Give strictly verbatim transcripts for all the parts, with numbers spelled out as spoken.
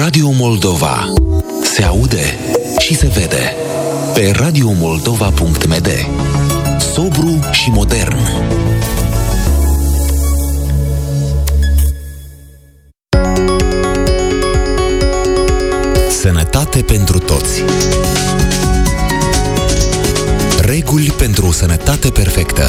Radio Moldova. Se aude și se vede. Pe radio moldova punct m d. Sobru și modern. Sănătate pentru toți. Reguli pentru o sănătate perfectă.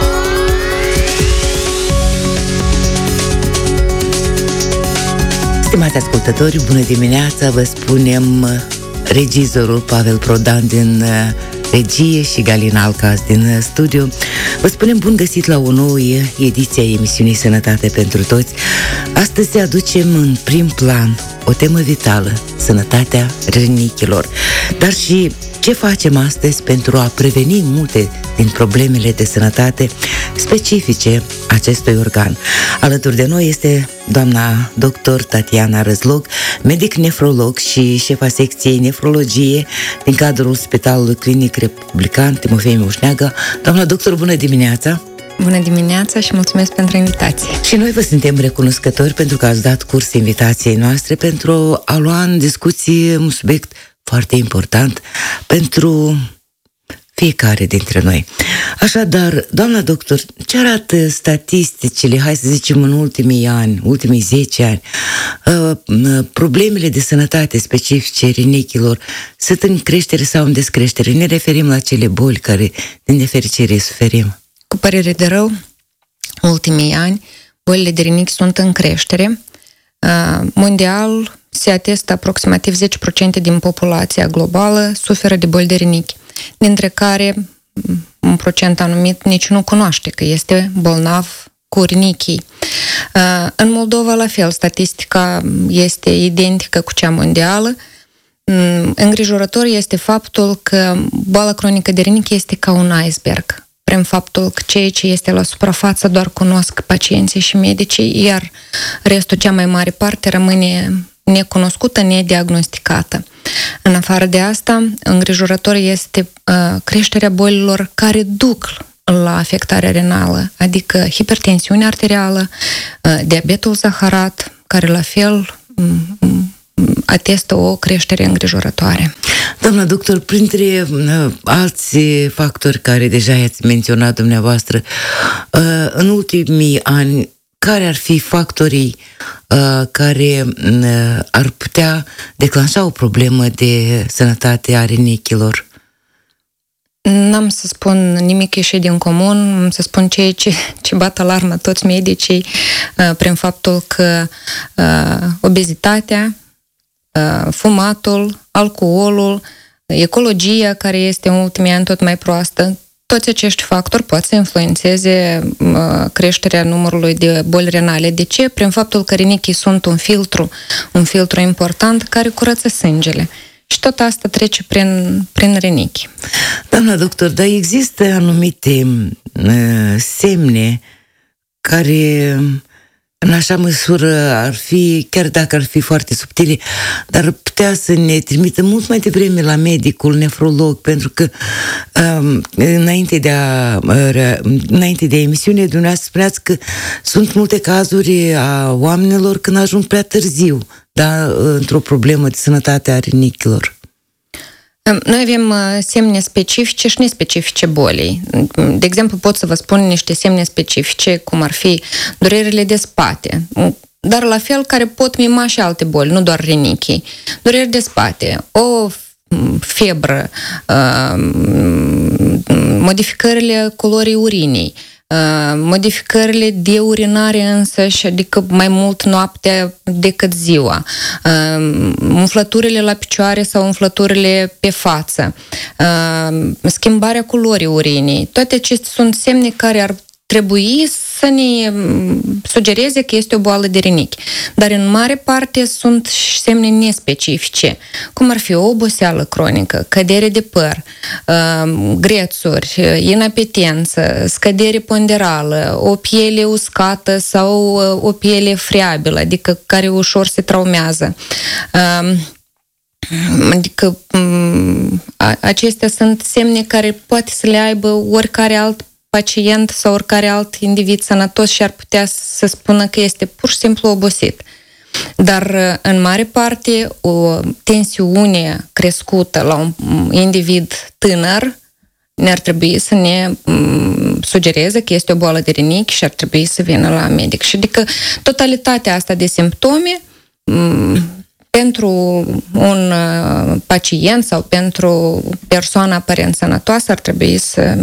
Stimați ascultători, bună dimineața, vă spunem regizorul Pavel Prodan din regie și Galina Alcas din studio. Vă spunem bun găsit la o nouă ediție a emisiunii Sănătate pentru toți. Astăzi aducem în prim plan o temă vitală, sănătatea rinichilor, dar și ce facem astăzi pentru a preveni multe din problemele de sănătate specifice acestui organ. Alături de noi este doamna doctor Tatiana Răzlog, medic nefrolog și șefa secției nefrologie din cadrul Spitalului Clinic Republican Timofei Moșneaga. Doamna doctor, bună dimineața! Bună dimineața și mulțumesc pentru invitație. Și noi vă suntem recunoscători pentru că ați dat curs invitației noastre pentru a lua în discuție un subiect foarte important pentru fiecare dintre noi. Așadar, doamna doctor, ce arată statisticile, hai să zicem în ultimii ani, ultimii zece ani, problemele de sănătate specifice rinichilor sunt în creștere sau în descreștere? Ne referim la cele boli care, din nefericire, suferim. Cu părere de rău, ultimii ani, bolile de rinichi sunt în creștere. Mondial se atestă aproximativ zece la sută din populația globală suferă de boli de rinichi, dintre care un procent anumit nici nu cunoaște că este bolnav cu rinichii. În Moldova, la fel, statistica este identică cu cea mondială. Îngrijorător este faptul că boala cronică de rinichi este ca un iceberg, prin faptul că ceea ce este la suprafață doar cunosc pacienții și medicii, iar restul, cea mai mare parte, rămâne necunoscută, nediagnosticată. În afară de asta, îngrijorător este uh, creșterea bolilor care duc la afectarea renală, adică hipertensiunea arterială, uh, diabetul zaharat, care la fel um, atestă o creștere îngrijorătoare. Doamna doctor, printre uh, alți factori care deja i-ați menționat dumneavoastră, uh, în ultimii ani, care ar fi factorii uh, care uh, ar putea declanșa o problemă de sănătate a rinichilor? N-am să spun nimic ieșit din comun, am să spun ceea ce, ce bat alarmă toți medicii uh, prin faptul că uh, obezitatea, uh, fumatul, alcoolul, ecologia, care este în ultimii ani tot mai proastă, toți acești factori pot să influențeze uh, creșterea numărului de boli renale. De ce? Prin faptul că rinichii sunt un filtru, un filtru important care curăță sângele. Și tot asta trece prin, prin rinichi. Doamna doctor, dar există anumite uh, semne care, în așa măsură, ar fi, chiar dacă ar fi foarte subtile, dar ar putea să ne trimită mult mai devreme la medicul nefrolog, pentru că um, înainte de a, înainte de emisiune, dumneavoastră spuneați că sunt multe cazuri a oamenilor când ajung prea târziu, da, într-o problemă de sănătate a rinichilor. Noi avem semne specifice și nespecifice bolii. De exemplu, pot să vă spun niște semne specifice, cum ar fi durerile de spate, dar la fel care pot mima și alte boli, nu doar rinichii. Dureri de spate, o febră, modificările culorii urinii, modificările de urinare însăși, adică mai mult noaptea decât ziua, umflăturile la picioare sau umflăturile pe față, schimbarea culorii urinii. Toate acestea sunt semne care ar trebui să ne sugereze că este o boală de rinichi. Dar în mare parte sunt semne nespecifice, cum ar fi o oboseală cronică, cădere de păr, grețuri, inapetență, scădere ponderală, o piele uscată sau o piele friabilă, adică care ușor se traumează. Adică acestea sunt semne care poate să le aibă oricare alt pacient sau oricare alt individ sănătos și ar putea să spună că este pur și simplu obosit. Dar, în mare parte, o tensiune crescută la un individ tânăr ne-ar trebui să ne sugereze că este o boală de rinichi și ar trebui să vină la medic. Și adică totalitatea asta de simptome pentru un pacient sau pentru persoana aparent sănătoasă ar trebui să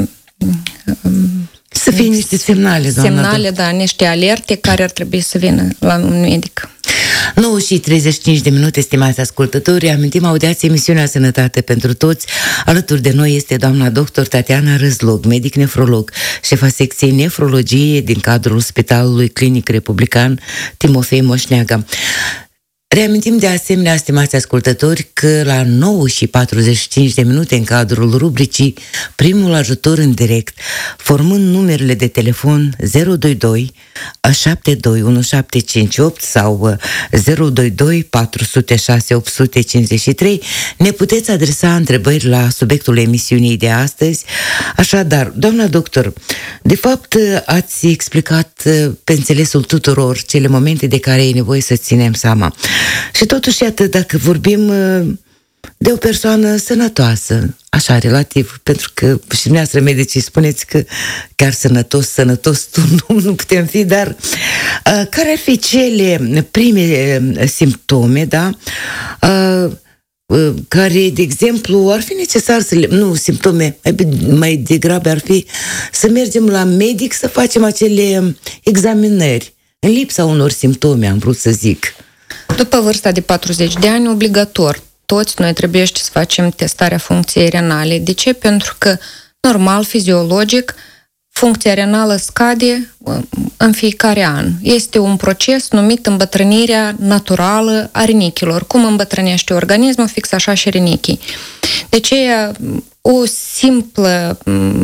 Să fie niște semnale, doamna. Semnale, da, niște alerte care ar trebui să vină la un medic. nouă și treizeci și cinci de minute, stimați ascultători, amintim, audiați emisiunea Sănătate pentru Toți. Alături de noi este doamna doctor Tatiana Răzlog, medic nefrolog, șefa secției nefrologie din cadrul Spitalului Clinic Republican Timofei Moșneaga. Reamintim de asemenea, stimați ascultători, că la nouă și patruzeci și cinci de minute, în cadrul rubricii Primul ajutor în direct, formând numerele de telefon zero doi doi șapte doi unu șapte cinci opt sau zero doi doi patru zero șase opt cinci trei, ne puteți adresa întrebări la subiectul emisiunii de astăzi. Așadar, doamna doctor, de fapt ați explicat pe înțelesul tuturor cele momente de care e nevoie să ținem seama. Și totuși, iată, dacă vorbim de o persoană sănătoasă, așa, relativ, pentru că și dumneavoastră medicii spuneți că chiar sănătos, sănătos tu nu, nu putem fi, dar uh, care ar fi cele prime simptome, da, uh, uh, care, de exemplu, ar fi necesar să le, nu, simptome, mai, mai degrabă ar fi să mergem la medic să facem acele examinări, în lipsa unor simptome, am vrut să zic. După vârsta de patruzeci de ani, obligator, toți noi trebuie să facem testarea funcției renale. De ce? Pentru că, normal, fiziologic, funcția renală scade în fiecare an. Este un proces numit îmbătrânirea naturală a rinichilor. Cum îmbătrânește organismul, fix așa și rinichii. De aceea, o simplă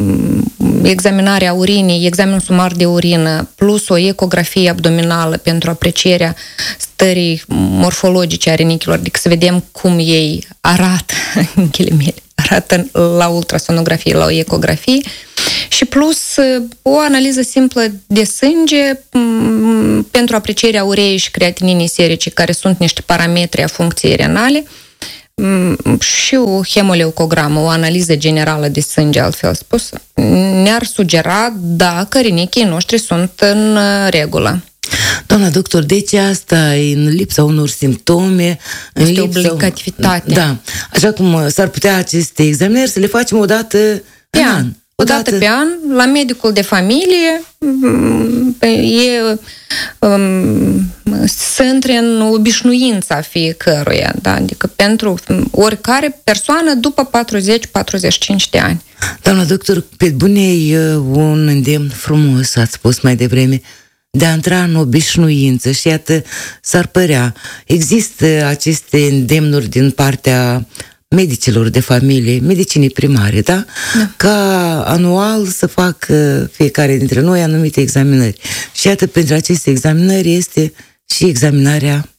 examinare a urinii, examen sumar de urină, plus o ecografie abdominală pentru aprecierea stării morfologice a rinichilor, adică să vedem cum ei arată, în ghilimele, arată la ultrasonografie, la o ecografie, și plus o analiză simplă de sânge pentru aprecierea ureii și creatininii serice, care sunt niște parametri a funcției renale, și o hemoleucogramă, o analiză generală de sânge, altfel spus, ne-ar sugera dacă rinichii noștri sunt în regulă. Doamna doctor, deci asta e în lipsa unor simptome, în este lipsa... obligativitatea. Da, așa cum s-ar putea aceste examinări să le facem o dată pe an. an. O dată pe an, la medicul de familie, e, um, să intre în obișnuința fiecăruia, da? Adică pentru oricare persoană după patruzeci patruzeci și cinci de ani. Doamna doctor, pe bune e un îndemn frumos, ați spus mai devreme, de a intra în obișnuință și iată, s-ar părea, există aceste îndemnuri din partea medicilor de familie, medicinii primare, da? da? Ca anual să facă fiecare dintre noi anumite examinări. Și iată, pentru aceste examinări este și examinarea.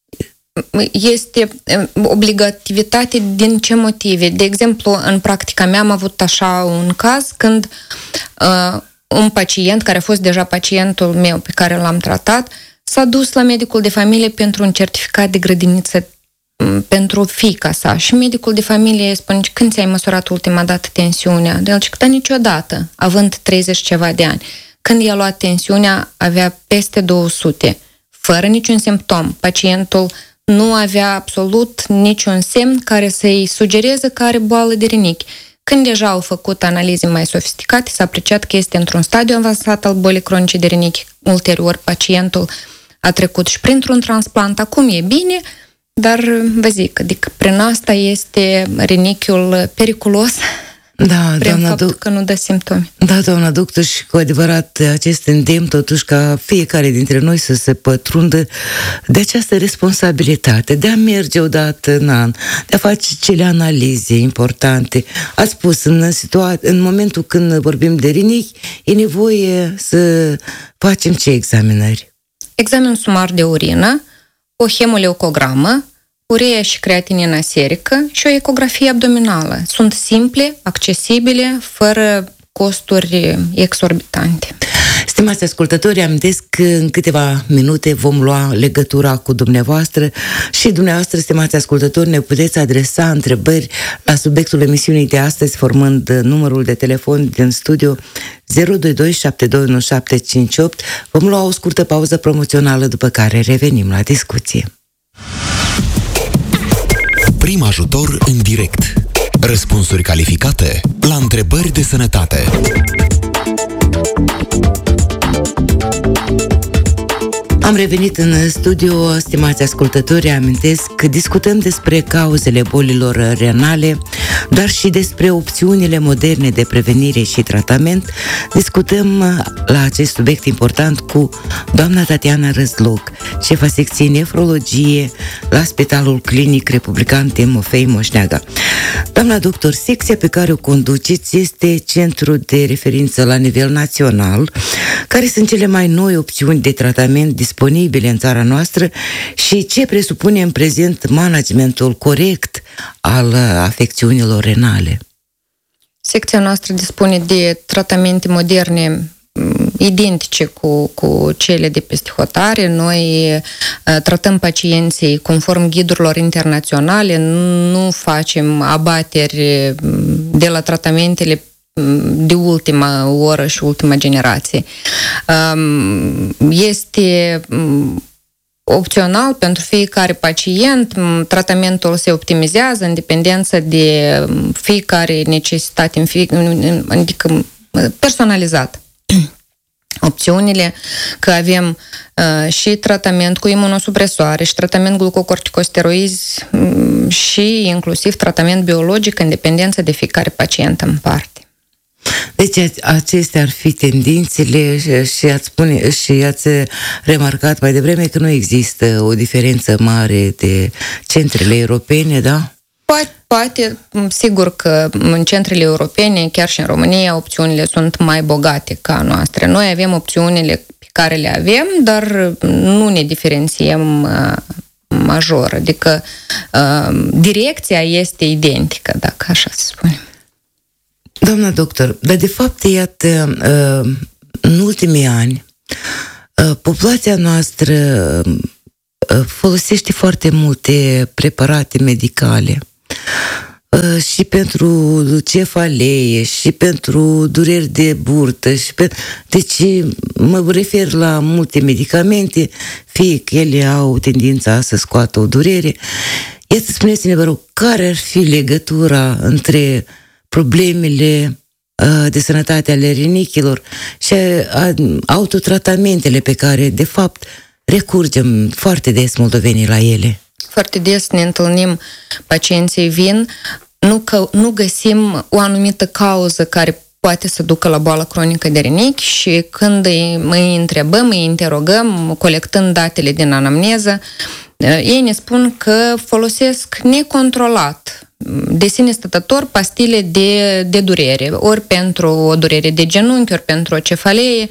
Este obligativitate din ce motive? De exemplu, în practica mea am avut așa un caz când uh, un pacient, care a fost deja pacientul meu pe care l-am tratat, s-a dus la medicul de familie pentru un certificat de grădiniță pentru fiica sa. Și medicul de familie spune: când ți-ai măsurat ultima dată tensiunea? El zice: dar niciodată, având treizeci ceva de ani. Când i-a luat tensiunea, avea peste două sute, fără niciun simptom. Pacientul nu avea absolut niciun semn care să-i sugereze că are boală de rinichi. Când deja au făcut analize mai sofisticate, s-a apreciat că este într-un stadiu avansat al bolii cronice de rinichi. Ulterior, pacientul a trecut și printr-un transplant. Acum e bine, dar vă zic, adică prin asta este rinichiul periculos, da, prin doamna faptul doc- că nu dă simptome. Da, doamna doctor, și cu adevărat acest îndemn totuși ca fiecare dintre noi să se pătrundă de această responsabilitate, de a merge odată în an, de a face cele analize importante. Ați spus, în, situa- în momentul când vorbim de rinichi, e nevoie să facem ce examinări? Examen sumar de urină, o hemoleucogramă, urea și creatinina serică și o ecografie abdominală. Sunt simple, accesibile, fără costuri exorbitante. Stimați ascultători, amintesc că în câteva minute vom lua legătura cu dumneavoastră și dumneavoastră, stimați ascultători, ne puteți adresa întrebări la subiectul emisiunii de astăzi, formând numărul de telefon din studio zero doi doi șapte doi unu șapte cinci opt. Vom lua o scurtă pauză promoțională, după care revenim la discuție. Prim ajutor în direct. Răspunsuri calificate la întrebări de sănătate. Am revenit în studio, stimați ascultători, amintesc că discutăm despre cauzele bolilor renale, dar și despre opțiunile moderne de prevenire și tratament. Discutăm la acest subiect important cu doamna Tatiana Răzloc, șefa secției nefrologie la Spitalul Clinic Republican Timofei Moșneaga. Doamna doctor, secția pe care o conduceți este centru de referință la nivel național. Care sunt cele mai noi opțiuni de tratament disponibile în țara noastră și ce presupune în prezent managementul corect al afecțiunilor renale? Secția noastră dispune de tratamente moderne identice cu, cu cele de peste hotare. Noi uh, tratăm pacienții conform ghidurilor internaționale, nu facem abateri de la tratamentele de ultima oră și ultima generație. Este opțional pentru fiecare pacient, tratamentul se optimizează în dependență de fiecare necesitate, adică personalizat. Opțiunile că avem uh, și tratament cu imunosupresoare și tratament glucocorticosteroizi um, și inclusiv tratament biologic în dependență de fiecare pacient în parte. Deci acestea ar fi tendințele și, și, ați spune, și ați remarcat mai devreme că nu există o diferență mare de centrele europene, da? Poate, poate, sigur că în centrele europene, chiar și în România, opțiunile sunt mai bogate ca noastre. Noi avem opțiunile pe care le avem, dar nu ne diferențiem uh, major. Adică uh, direcția este identică, dacă așa se spune. Doamna doctor, dar de fapt, iată, uh, în ultimii ani, uh, populația noastră uh, folosește foarte multe preparate medicale. Și pentru cefalee, și pentru dureri de burtă, și pe... deci mă refer la multe medicamente, fie că ele au tendința să scoată o durere. Iată, spuneți-ne, vă rog, care ar fi legătura între problemele de sănătate ale rinichilor și autotratamentele pe care, de fapt, recurgem foarte des moldovenii la ele? Foarte des ne întâlnim, pacienții vin, nu, că, nu găsim o anumită cauză care poate să ducă la boală cronică de rinichi și când îi, îi întrebăm, îi interogăm, colectând datele din anamneză, ei ne spun că folosesc necontrolat, de sine stătător, pastile de, de durere, ori pentru o durere de genunchi, ori pentru o cefalee,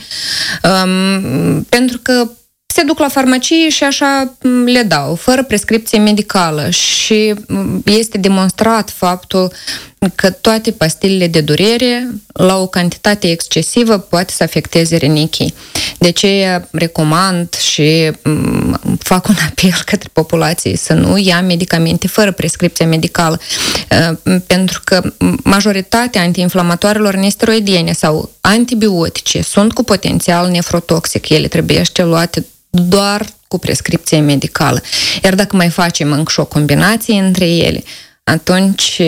um, pentru că se duc la farmacie și așa le dau, fără prescripție medicală, și este demonstrat faptul că toate pastilele de durere, la o cantitate excesivă, poate să afecteze rinichii. De aceea recomand și fac un apel către populație să nu ia medicamente fără prescripție medicală, pentru că majoritatea antiinflamatoarelor nesteroidiene sau antibiotice sunt cu potențial nefrotoxic. Ele trebuie luate doar cu prescripție medicală. Iar dacă mai facem încă și o combinație între ele, atunci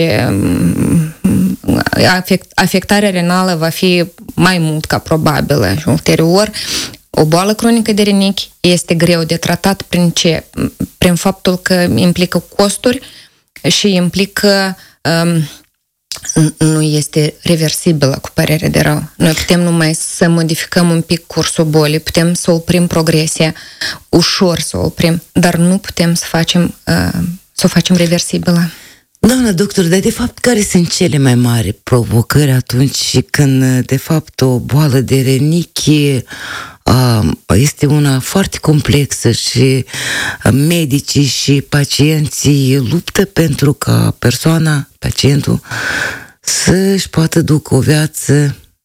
afectarea renală va fi mai mult ca probabilă. Și ulterior, o boală cronică de rinichi este greu de tratat prin ce? Prin faptul că implică costuri și implică um, nu este reversibilă, cu părere de rău. Noi putem numai să modificăm un pic cursul bolii, putem să oprim progresia, ușor să o oprim, dar nu putem să facem, uh, să o facem reversibilă. Doamna doctor, dar de fapt care sunt cele mai mari provocări atunci când de fapt o boală de rinichi este una foarte complexă și medicii și pacienții luptă pentru ca persoana, pacientul, să-și poată ducă o viață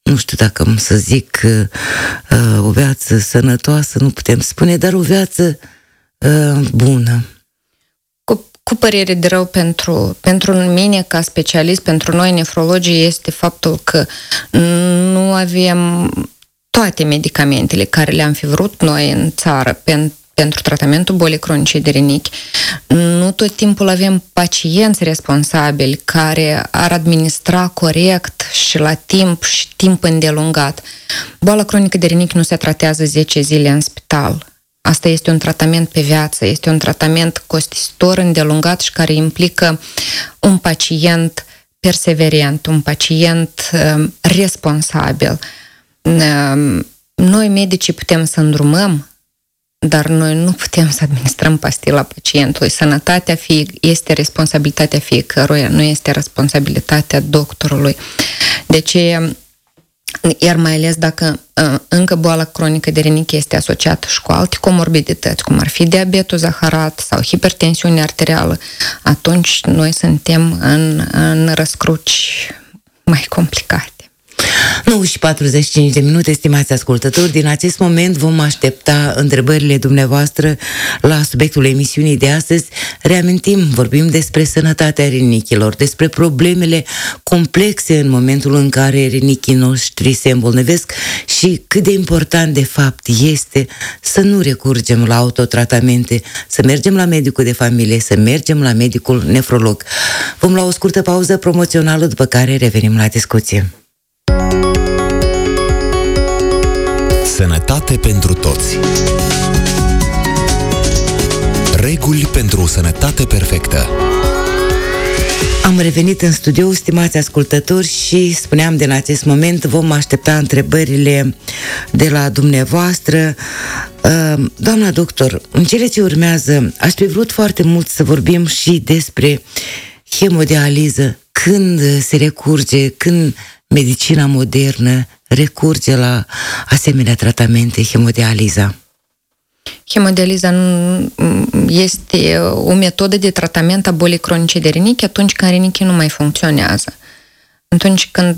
nu știu dacă am să zic uh, o viață sănătoasă, nu putem spune, dar o viață uh, bună. Cu, cu părere de rău pentru, pentru mine ca specialist, pentru noi nefrologii, este faptul că nu avem toate medicamentele care le-am fi vrut noi în țară pentru pentru tratamentul bolii cronice de rinichi. Nu tot timpul avem pacienți responsabili care ar administra corect și la timp și timp îndelungat. Boala cronică de rinichi nu se tratează zece zile în spital. Asta este un tratament pe viață, este un tratament costisitor, îndelungat și care implică un pacient perseverent, un pacient uh, responsabil. Uh, noi medicii putem să îndrumăm, dar noi nu putem să administrăm pastila pacientului. Sănătatea fie, este responsabilitatea fiecăruia, nu este responsabilitatea doctorului. Deci, iar mai ales dacă încă boala cronică de rinichi este asociată și cu alte comorbidități, cum ar fi diabetul zaharat sau hipertensiune arterială, atunci noi suntem în, în răscruci mai complicate. nouă și patruzeci și cinci de minute, stimați ascultători. Din acest moment vom aștepta întrebările dumneavoastră la subiectul emisiunii de astăzi. Reamintim, vorbim despre sănătatea rinichilor, despre problemele complexe în momentul în care rinichii noștri se îmbolnăvesc și cât de important de fapt este să nu recurgem la autotratamente, să mergem la medicul de familie, să mergem la medicul nefrolog. Vom lua o scurtă pauză promoțională, după care revenim la discuție. Sănătate pentru toți. Reguli pentru o sănătate perfectă. Am revenit în studio, stimați ascultători, și spuneam, din acest moment vom aștepta întrebările de la dumneavoastră. Doamna doctor, în cele ce urmează, aș fi vrut foarte mult să vorbim și despre hemodializă. Când se recurge, când medicina modernă recurge la asemenea tratamente, hemodializa? Hemodializa este o metodă de tratament a bolii cronice de rinichi atunci când rinichii nu mai funcționează. Atunci când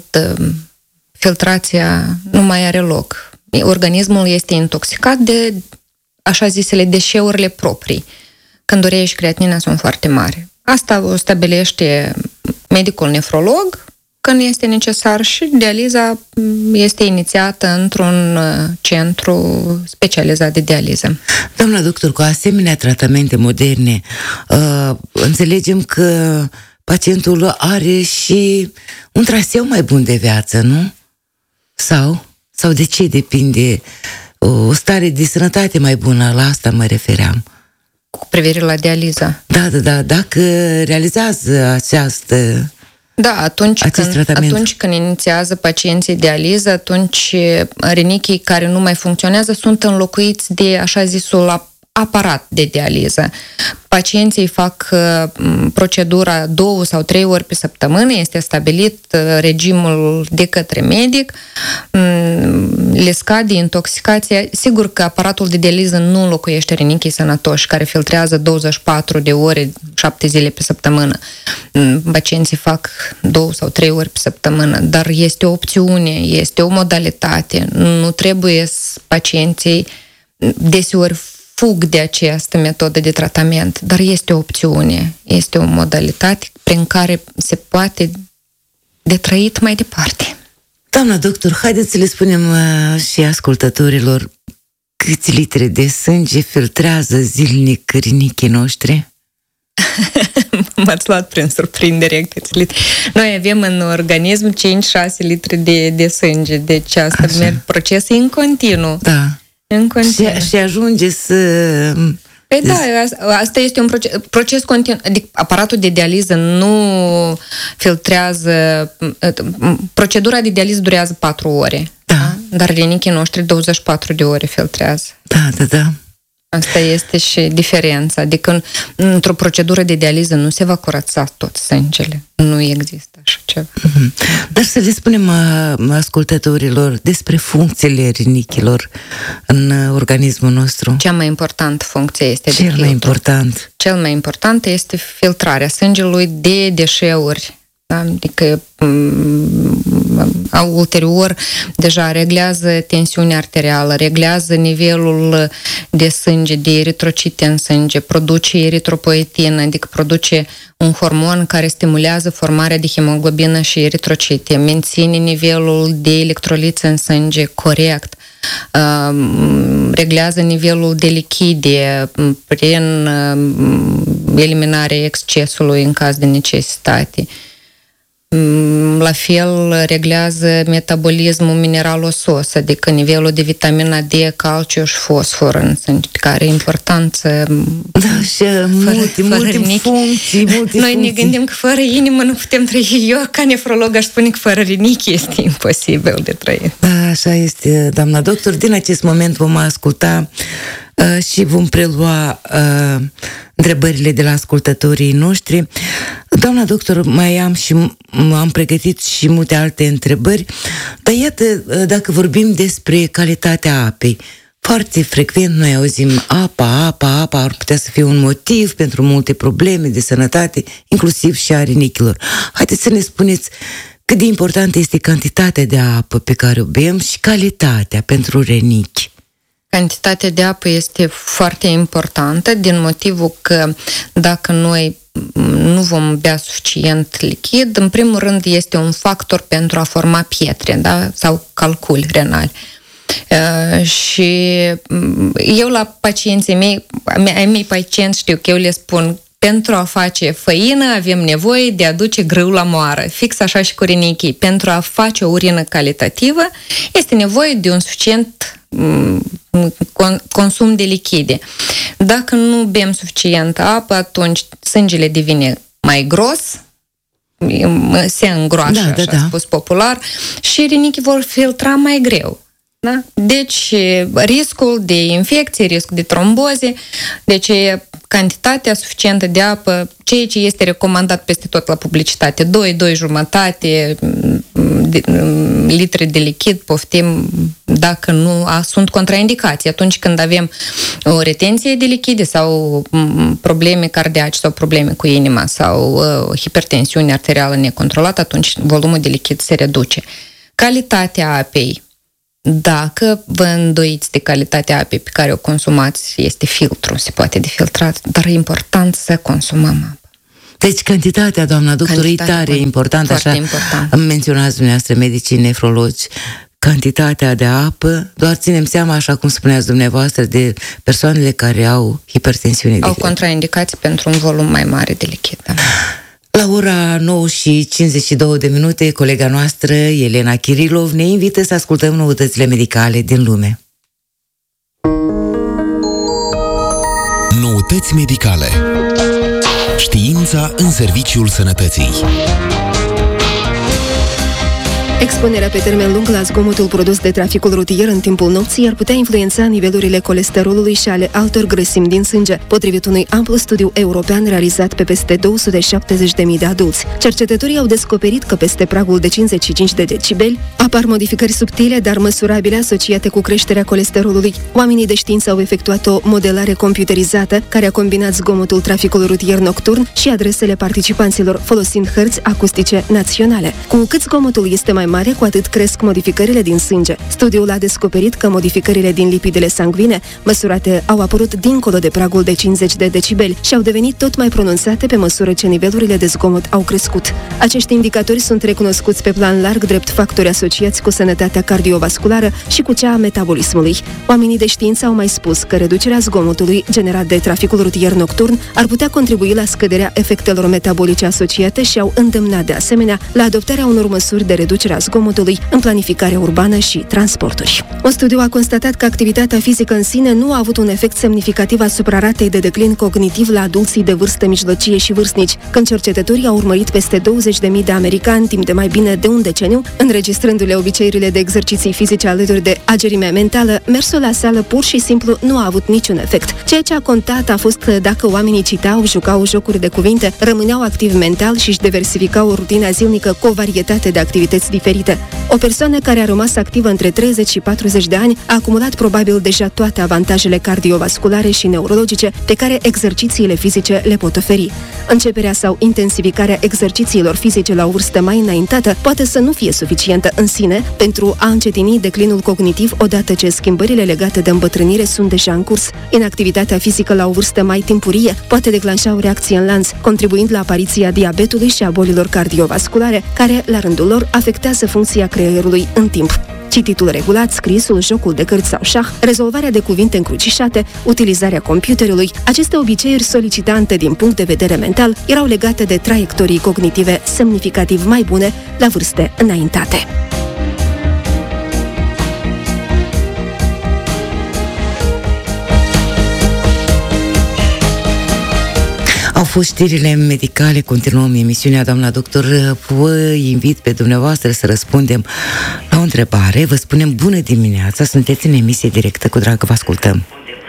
filtrația nu mai are loc. Organismul este intoxicat de așa zisele deșeurile proprii. Când urea și creatinina sunt foarte mari. Asta o stabilește medicul nefrolog când este necesar și dializa este inițiată într-un centru specializat de dializă. Doamna doctor, cu asemenea tratamente moderne, uh, înțelegem că pacientul are și un traseu mai bun de viață, nu? Sau? Sau de ce depinde? O stare de sănătate mai bună, la asta mă refeream. Cu privire la dializă. Da, da, da, dacă realizează această... Da, atunci când, atunci când inițiază pacienții dializă, atunci rinichii care nu mai funcționează sunt înlocuiți de așa zisul aparat de dializă. Pacienții fac uh, procedura două sau trei ori pe săptămână, este stabilit uh, regimul de către medic, um, le scade intoxicația. Sigur că aparatul de dializă nu înlocuiește rinichii sănătoși care filtrează douăzeci și patru de ore, șapte zile pe săptămână. Um, pacienții fac două sau trei ori pe săptămână, dar este o opțiune, este o modalitate. Nu trebuie pacienții deseori fug de această metodă de tratament, dar este o opțiune, este o modalitate prin care se poate de trăit mai departe. Doamna doctor, haideți să le spunem uh, și ascultătorilor câți litri de sânge filtrează zilnic rinichii noștri? M-ați luat prin surprindere câți litri. Noi avem în organism cinci șase litri de, de sânge, deci asta merge procesul în continuu. Da. Și, și ajunge să... Păi da, asta este un proces, proces continuu. Adică aparatul de dializă nu filtrează... Procedura de dializă durează patru ore. Da. Da? Dar rinichii noștri douăzeci și patru de ore filtrează. Da, da, da. Asta este și diferența. Adică într-o procedură de dializă nu se va curăța tot sângele. Nu există așa ceva. Mm-hmm. Dar să le spunem ascultătorilor despre funcțiile rinichilor în organismul nostru. Cea mai importantă funcție este Cel de mai important. Cel mai important este filtrarea sângelui de deșeuri da? Adică ulterior deja reglează tensiunea arterială, reglează nivelul de sânge, de eritrocite în sânge, produce eritropoietină, adică produce un hormon care stimulează formarea de hemoglobină și eritrocite, menține nivelul de electroliți în sânge corect, reglează nivelul de lichide prin eliminarea excesului în caz de necesitate. La fel, reglează metabolismul mineral-osos, adică nivelul de vitamina D, calciu și fosfor în sânge, care e importanță. Da, și multe, multe funcții, multe Noi funcții. ne gândim că fără inimă nu putem trăi. Eu, ca nefrolog, aș spune că fără rinichi este imposibil de trăit. Da, așa este, doamna doctor. Din acest moment vom asculta uh, și vom prelua uh, întrebările de la ascultătorii noștri. Doamna doctor, mai am și am pregătit și multe alte întrebări, dar iată, dacă vorbim despre calitatea apei, foarte frecvent noi auzim apa, apa, apa ar putea să fie un motiv pentru multe probleme de sănătate, inclusiv și a rinichilor. Haideți să ne spuneți cât de importantă este cantitatea de apă pe care o bem și calitatea pentru renichi. Cantitatea de apă este foarte importantă din motivul că dacă noi nu vom bea suficient lichid, în primul rând este un factor pentru a forma pietre, da? Sau calculi renali. Uh, și eu la pacienții mei, ai mei pacienți știu că eu le spun pentru a face făină avem nevoie de a duce grâu la moară. Fix așa și cu rinichii. Pentru a face o urină calitativă este nevoie de un suficient consum de lichide. Dacă nu bem suficientă apă, atunci sângele devine mai gros, se îngroașă, da, da, așa da. spus popular, și rinichii vor filtra mai greu. Da? Deci, riscul de infecție, riscul de tromboze, deci cantitatea suficientă de apă, ceea ce este recomandat peste tot la publicitate, doi, doi jumătate litri de lichid, poftim, dacă nu a, sunt contraindicații. Atunci când avem o retenție de lichide sau probleme cardiace sau probleme cu inima sau uh, hipertensiune arterială necontrolată, atunci volumul de lichid se reduce. Calitatea apei. Dacă vă îndoiți de calitatea apei pe care o consumați, este filtru, se poate de filtrat, dar e important să consumăm apă. Deci cantitatea, doamna doctor, e tare importantă, așa important. Menționați dumneavoastră medicii nefrologi, cantitatea de apă, doar ținem seama, așa cum spuneați dumneavoastră, de persoanele care au hipertensiune. Au contraindicații pentru un volum mai mare de lichid. Da. La ora nouă și cincizeci și două de minute, colega noastră, Elena Chirilov, ne invită să ascultăm noutățile medicale din lume. Noutăți medicale. Știința în serviciul sănătății. Expunerea pe termen lung la zgomotul produs de traficul rutier în timpul nopții ar putea influența nivelurile colesterolului și ale altor grăsimi din sânge, potrivit unui amplu studiu european realizat pe peste două sute șaptezeci de mii de adulți. Cercetătorii au descoperit că peste pragul de cincizeci și cinci de decibeli apar modificări subtile, dar măsurabile, asociate cu creșterea colesterolului. Oamenii de știință au efectuat o modelare computerizată care a combinat zgomotul traficului rutier nocturn și adresele participanților, folosind hărți acustice naționale. Cu cât zgomotul este mai mare, cu atât cresc modificările din sânge. Studiul a descoperit că modificările din lipidele sanguine măsurate au apărut dincolo de pragul de cincizeci de decibeli și au devenit tot mai pronunțate pe măsură ce nivelurile de zgomot au crescut. Acești indicatori sunt recunoscuți pe plan larg drept factori asociați cu sănătatea cardiovasculară și cu cea a metabolismului. Oamenii de știință au mai spus că reducerea zgomotului generat de traficul rutier nocturn ar putea contribui la scăderea efectelor metabolice asociate și au îndemnat de asemenea la adoptarea unor măsuri de reducere a zgomotului în planificarea urbană și transporturi. Un studiu a constatat că activitatea fizică în sine nu a avut un efect semnificativ asupra ratei de declin cognitiv la adulții de vârstă mijlocie și vârstnici, când cercetătorii au urmărit peste douăzeci de mii de americani timp de mai bine de un deceniu, înregistrându-le obiceiurile de exerciții fizice alături de agerimea mentală, mersul la sală pur și simplu nu a avut niciun efect. Ceea ce a contat a fost că dacă oamenii citau, jucau jocuri de cuvinte, rămâneau activi mental și își diversificau rutina zilnică cu o varietate de activități diferite, diferite. O persoană care a rămas activă între treizeci și patruzeci de ani a acumulat probabil deja toate avantajele cardiovasculare și neurologice pe care exercițiile fizice le pot oferi. Începerea sau intensificarea exercițiilor fizice la o vârstă mai înaintată poate să nu fie suficientă în sine pentru a încetini declinul cognitiv odată ce schimbările legate de îmbătrânire sunt deja în curs. Inactivitatea fizică la o vârstă mai timpurie poate declanșa o reacție în lanț, contribuind la apariția diabetului și a bolilor cardiovasculare, care, la rândul lor, afectează funcția creierului în timp. Cititul regulat, scrisul, jocul de cărți sau șah, rezolvarea de cuvinte încrucișate, utilizarea computerului, aceste obiceiuri solicitante din punct de vedere mental erau legate de traiectorii cognitive semnificativ mai bune la vârste înaintate. Au fost știrile medicale, continuăm emisiunea, doamna doctor. Vă invit pe dumneavoastră să răspundem la o întrebare. Vă spunem bună dimineața, sunteți în emisie directă, cu drag vă ascultăm.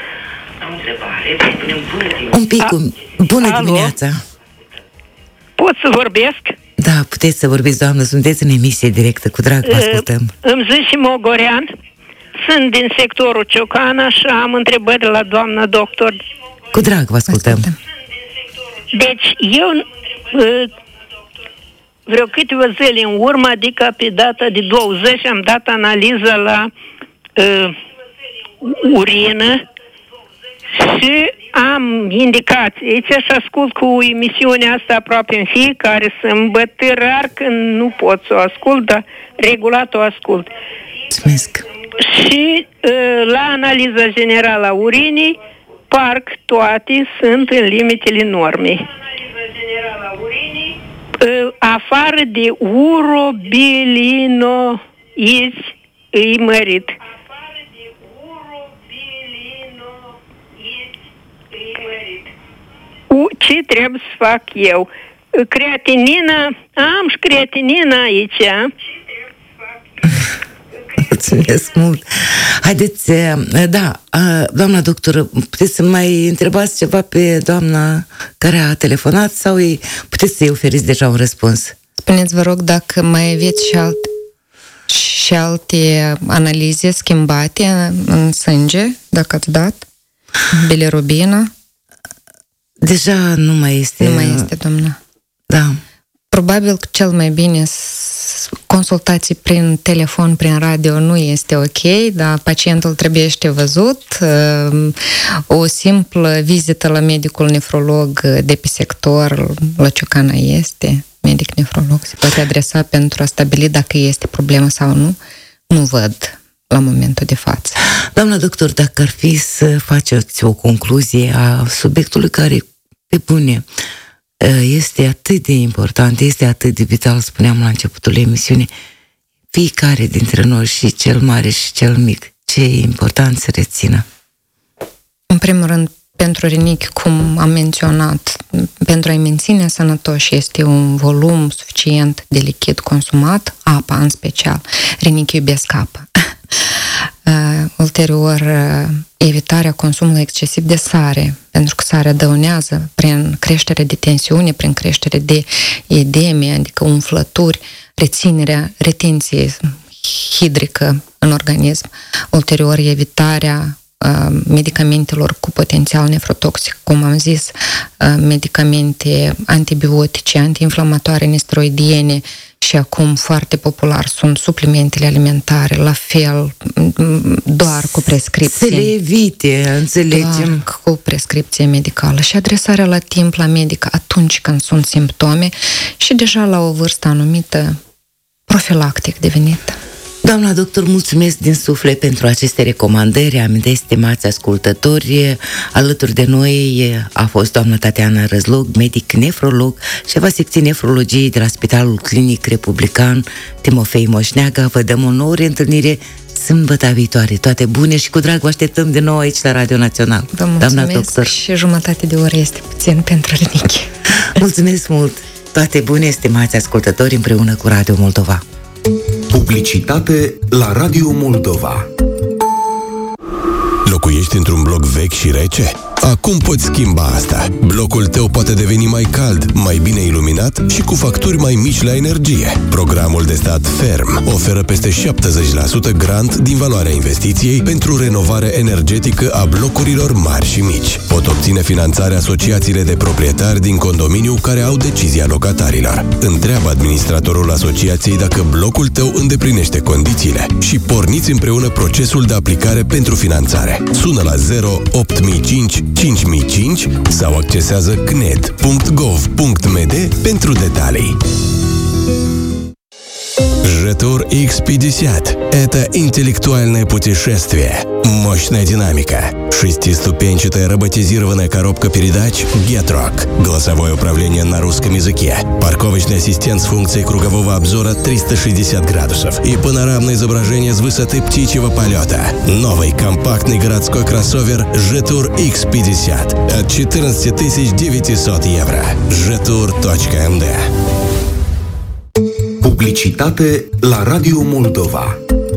Un pic, un... bună Alo? dimineața. Pot să vorbesc? Da, puteți să vorbiți, doamnă, sunteți în emisie directă, cu drag vă ascultăm. Îmi zice Mogorean, sunt din sectorul Ciocana și am întrebări la doamna doctor. Cu drag vă ascultăm. Deci eu vreo câteva zile în urmă, adică pe data de douăzeci, am dat analiza la uh, urină și am indicații. Aici și ascult cu emisiunea asta aproape în fiecare sâmbătă, rar când nu pot să o ascult, dar regulat o ascult. Mulțumesc. Și uh, la analiza generală a urinii, parc toate sunt în limitele normei. Afară de urobilinoizi îi mărit. Ce trebuie să fac eu? Creatinina, am și creatinina aici. Mulțumesc mult. Haideți, da, doamna doctoră, puteți să mai întrebați ceva pe doamna care a telefonat sau puteți să-i oferiți deja un răspuns? Spuneți, vă rog, dacă mai aveți și alte, și alte analize schimbate în sânge, dacă ați dat, bilirubina? Deja nu mai este. Nu mai este, doamna. Da. Probabil că cel mai bine consultații prin telefon, prin radio nu este ok, dar pacientul trebuie văzut. O simplă vizită la medicul nefrolog de pe sector, la Ciocana este medic nefrolog, se poate adresa pentru a stabili dacă este problemă sau nu. Nu văd la momentul de față. Doamna doctor, dacă ar fi să faceți o concluzie a subiectului care, pe bune, este atât de important, este atât de vital, spuneam la începutul emisiunii, fiecare dintre noi, și cel mare și cel mic, ce e important să rețină? În primul rând, pentru rinichi, cum am menționat, pentru a-i menține sănătoși este un volum suficient de lichid consumat, apa în special. Rinichii iubesc apă. Uh, ulterior, uh, evitarea consumului excesiv de sare, pentru că sarea dăunează prin creștere de tensiune, prin creștere de edeme, adică umflături, reținerea, retenție hidrică în organism. Ulterior, evitarea uh, medicamentelor cu potențial nefrotoxic, cum am zis, uh, medicamente antibiotice, antiinflamatoare, nesteroidiene, și acum foarte popular sunt suplimentele alimentare, la fel, doar cu prescripție. Să le evite, înțelegem. Doar cu prescripție medicală și adresarea la timp la medic atunci când sunt simptome și deja la o vârstă anumită profilactic devenită. Doamna doctor, mulțumesc din suflet pentru aceste recomandări. Amintesc, stimați ascultători, alături de noi a fost doamna Tatiana Răzlog, medic nefrolog, șefa secției nefrologiei de la Spitalul Clinic Republican Timofei Moșneaga. Vă dăm o nouă reîntâlnire sâmbătă viitoare. Toate bune și cu drag vă așteptăm din nou aici la Radio Național. Vă mulțumesc. Doamna doctor. Și jumătate de oră este puțin pentru rinichi. Mulțumesc mult. Toate bune, stimați ascultători, împreună cu Radio Moldova. Publicitate la Radio Moldova. Locuiești într-un bloc vechi și rece? Acum poți schimba asta. Blocul tău poate deveni mai cald, mai bine iluminat și cu facturi mai mici la energie. Programul de stat Ferm oferă peste șaptezeci la sută grant din valoarea investiției pentru renovare energetică a blocurilor mari și mici. Pot obține finanțare asociațiile de proprietari din condominiu care au decizia locatarilor. Întreabă administratorul asociației dacă blocul tău îndeplinește condițiile și porniți împreună procesul de aplicare pentru finanțare. Sună la zero opt mii cinci cinci mii cinci sau accesează c n e d punct gov punct m d pentru detalii. Жетур икс пятьдесят – это интеллектуальное путешествие, мощная динамика, шестиступенчатая роботизированная коробка передач Getrock, голосовое управление на русском языке, парковочный ассистент с функцией кругового обзора триста шестьдесят градусов и панорамное изображение с высоты птичьего полета. Новый компактный городской кроссовер Жетур икс пятьдесят от четырнадцать тысяч девятьсот евро. жетур точка эм дэ. Publicitate la Radio Moldova.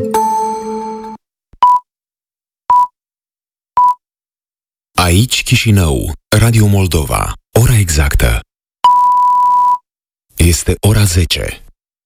Aici Chișinău, Radio Moldova. Ora exactă este ora zece.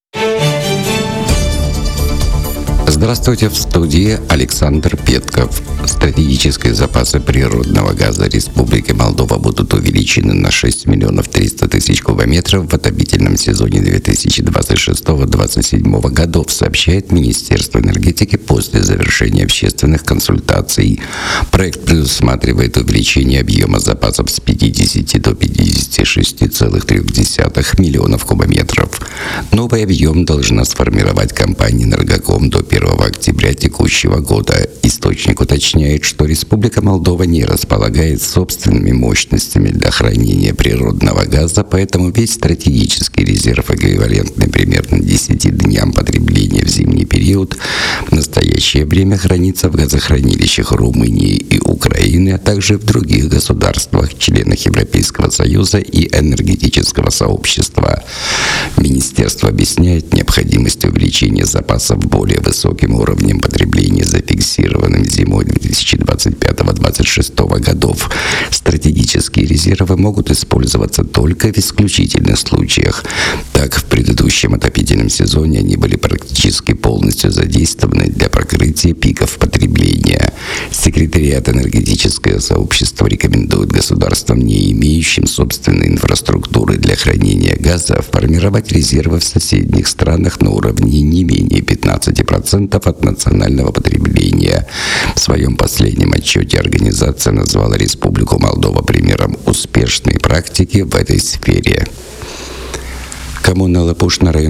Здравствуйте, в студии Александр Петков. Стратегические запасы природного газа Республики Молдова будут увеличены на шесть миллионов триста тысяч кубометров в отопительном сезоне две тысячи двадцать шестого — двадцать седьмого годов, сообщает Министерство энергетики после завершения общественных консультаций. Проект предусматривает увеличение объема запасов с пятидесяти до пятидесяти шести целых трёх десятых миллионов кубометров. Новый объем должна сформировать компания «Энергоком» до первого октября текущего года. Источник уточняет, что Республика Молдова не располагает собственными мощностями для хранения природного газа, поэтому весь стратегический резерв, эквивалентный примерно десяти дням потребления в зимний период, в настоящее время хранится в газохранилищах Румынии и Украины, а также в других государствах, членах Европейского Союза и энергетического сообщества. Министерство объясняет необходимость увеличения запасов более высоким уровнем потребления, зафиксированным зимой две тысячи двадцать пятого — двадцать шестого годов. Стратегические резервы могут использоваться только в исключительных случаях. Так, в предыдущем отопительном сезоне они были практически полностью задействованы для покрытия пиков потребления. Секретариат энергетического сообщества рекомендует государствам, не имеющим собственной инфраструктуры для хранения газа, формировать резервы в соседних странах на уровне не менее пятнадцати процентов от национального потребления. В своем последнем отчете организация назвала Республику Молдова примером успешной практики в этой сфере. Коммуна Лопушна, район